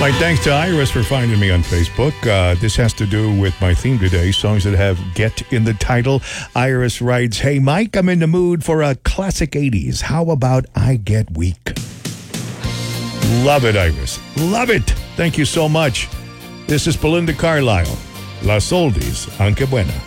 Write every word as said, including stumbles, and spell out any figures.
My thanks to Iris for finding me on Facebook. Uh, this has to do with my theme today, songs that have "get" in the title. Iris writes, "Hey, Mike, I'm in the mood for a classic eighties. How about I Get Weak?" Love it, Iris. Love it. Thank you so much. This is Belinda Carlisle. Las Oldies, aunque buena.